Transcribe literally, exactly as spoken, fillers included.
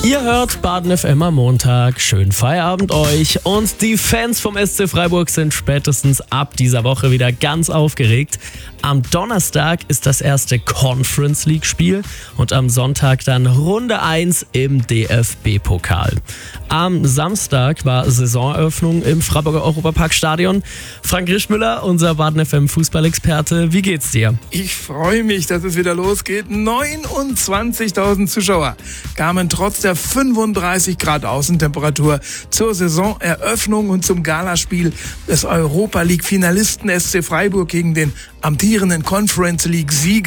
Ihr hört Baden F M am Montag. Schönen Feierabend euch. Und die Fans vom S C Freiburg sind spätestens ab dieser Woche wieder ganz aufgeregt. Am Donnerstag ist das erste Conference League Spiel und am Sonntag dann Runde eins im D F B-Pokal. Am Samstag war Saisoneröffnung im Freiburger Europapark-Stadion. Frank Rischmüller, unser Baden F M Fußballexperte, wie geht's dir? Ich freue mich, dass es wieder losgeht. neunundzwanzigtausend Zuschauer kamen trotz der fünfunddreißig Grad Außentemperatur zur Saisoneröffnung und zum Galaspiel des Europa League Finalisten S C Freiburg gegen den amtierenden Conference League Sieger.